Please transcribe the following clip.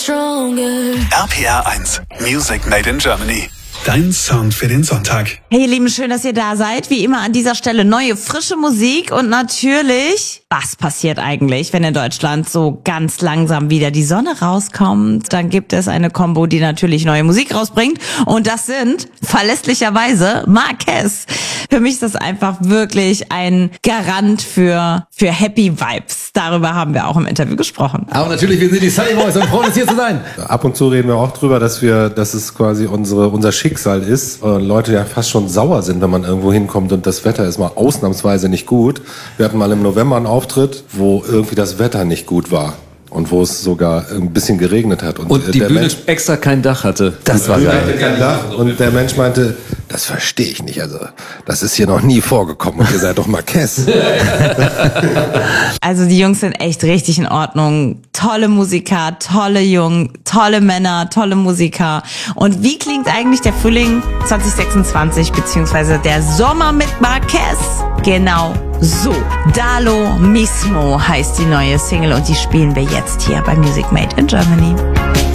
RPR 1, Music Made in Germany. Dein Sound für den Sonntag. Hey ihr Lieben, schön, dass ihr da seid. Wie immer an dieser Stelle neue, frische Musik und natürlich, was passiert eigentlich, wenn in Deutschland so ganz langsam wieder die Sonne rauskommt? Dann gibt es eine Kombo, die natürlich neue Musik rausbringt und das sind verlässlicherweise Marquez. Für mich ist das einfach wirklich ein Garant für Happy Vibes. Darüber haben wir auch im Interview gesprochen. Aber natürlich, wir sind die Sunny Boys und freuen uns hier zu sein. Ab und zu reden wir auch drüber, dass es quasi unser Schicksal ist. Leute ja fast schon sauer sind, wenn man irgendwo hinkommt und das Wetter ist mal ausnahmsweise nicht gut. Wir hatten mal im November einen Auftritt, wo irgendwie das Wetter nicht gut war. Und wo es sogar ein bisschen geregnet hat. Und die Bühne extra kein Dach hatte. Das war geil. Kein Dach. Und der Mensch meinte, das verstehe ich nicht. Also, das ist hier noch nie vorgekommen. Und ihr seid doch Marquez. Also die Jungs sind echt richtig in Ordnung. Tolle Musiker, tolle Jungen, tolle Männer, tolle Musiker. Und wie klingt eigentlich der Frühling 2026 beziehungsweise der Sommer mit Marquez? Genau so. Dalo Mismo heißt die neue Single und die spielen wir jetzt hier bei Music Made in Germany.